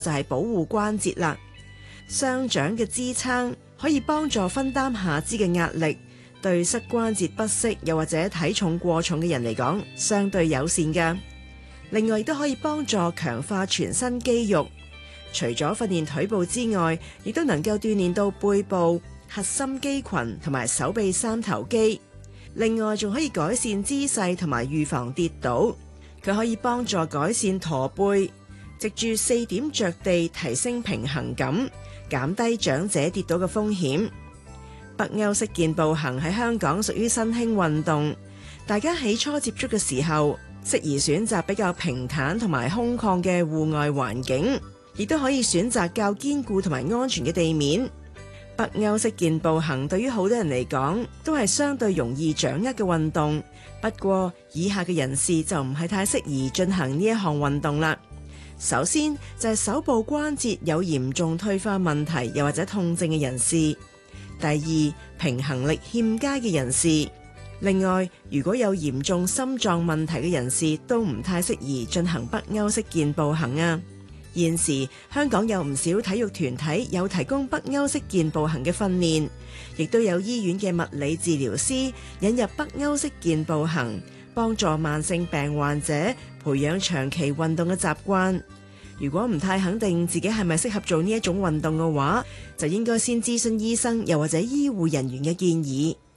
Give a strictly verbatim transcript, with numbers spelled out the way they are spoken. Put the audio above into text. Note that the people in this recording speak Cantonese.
就係保護關節啦。雙掌嘅支撐可以幫助分擔下肢嘅壓力，對膝關節不適又或者體重過重嘅人嚟講，相對友善㗎。另外亦都可以幫助強化全身肌肉，除咗訓練腿部之外，亦都能夠鍛煉到背部、核心肌群同埋手臂三頭肌。另外仲可以改善姿勢同埋預防跌倒。佢可以幫助改善駝背，藉住四點着地提升平衡感，減低長者跌倒嘅風險。北歐式健步行喺香港屬於新興運動，大家起初接觸嘅時候，適宜選擇比較平坦同埋空曠嘅戶外環境，亦都可以選擇較堅固同埋安全嘅地面。北歐式健步行對於好多人嚟講都係相對容易掌握嘅運動，不過以下嘅人士就唔係太適宜進行呢一項運動啦。首先就係手部關節有嚴重退化問題又或者痛症嘅人士，第二平衡力欠佳嘅人士，另外如果有嚴重心臟問題嘅人士都唔太適宜進行北歐式健步行啊。現時香港有唔少體育團體有提供北歐式健步行嘅訓練，亦都有醫院嘅物理治療師引入北歐式健步行，幫助慢性病患者培養長期運動嘅習慣。如果唔太肯定自己係咪適合做呢一種運動嘅話，就應該先諮詢醫生又或者醫護人員嘅建議。